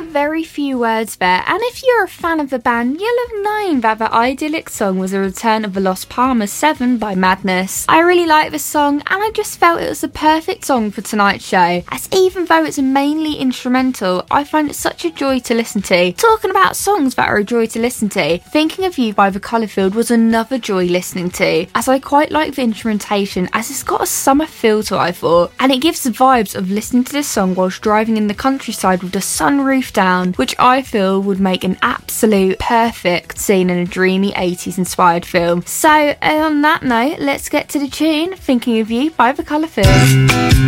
very few words there, and if you're a fan of the band, you'll have known that the idyllic song was a return of the Los Palmas 7 by Madness. I really like this song, and I just felt it was the perfect song for tonight's show, as even though it's mainly instrumental, I find it such a joy to listen to. Talking about songs that are a joy to listen to, Thinking of You by The Colourfield was another joy listening to, as I quite like the instrumentation, as it's got a summer feel to it, I thought, and it gives the vibes of listening to this song whilst driving in the countryside with the sunroof down, which I feel would make an absolute perfect scene in a dreamy 80s inspired film. So on that note, let's get to the tune Thinking of You by The Colourfield.